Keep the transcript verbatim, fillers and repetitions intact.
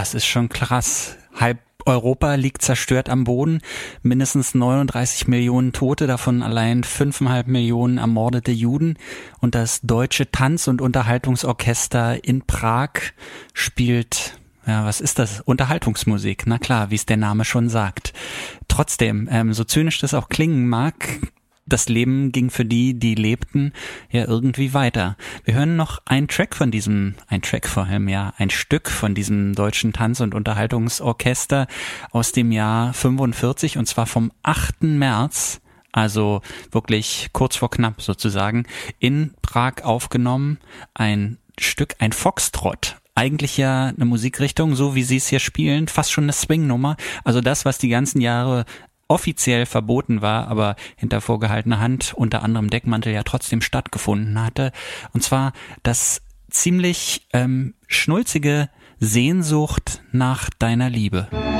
das ist schon krass. Halb Europa liegt zerstört am Boden, mindestens neununddreißig Millionen Tote, davon allein fünfeinhalb Millionen ermordete Juden. Und das Deutsche Tanz- und Unterhaltungsorchester in Prag spielt, ja, was ist das? Unterhaltungsmusik, na klar, wie es der Name schon sagt. Trotzdem, ähm, so zynisch das auch klingen mag, das Leben ging für die, die lebten, ja irgendwie weiter. Wir hören noch einen Track von diesem, ein Track vor allem, ja, ein Stück von diesem Deutschen Tanz- und Unterhaltungsorchester aus dem Jahr fünfundvierzig, und zwar vom achten März, also wirklich kurz vor knapp sozusagen, in Prag aufgenommen. Ein Stück, ein Foxtrott. Eigentlich ja eine Musikrichtung, so wie sie es hier spielen, fast schon eine Swing-Nummer. Also das, was die ganzen Jahre offiziell verboten war, aber hinter vorgehaltener Hand, unter anderem Deckmantel, ja trotzdem stattgefunden hatte. Und zwar das ziemlich ähm, schnulzige Sehnsucht nach deiner Liebe.